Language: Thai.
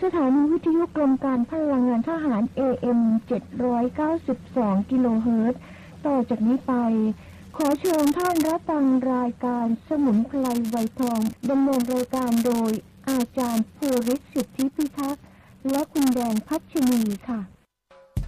ถานีวิทยุกรมการพลังงานทหาร AM 792 กิโลเฮิรตซ์ต่อจากนี้ไปขอเชิญท่านรับฟังรายการสมุนไพรไวทองดำเนินรายการโดยอาจารย์ภูริศ สิทธิพิทักษ์และคุณแดงพัชนีค่ะ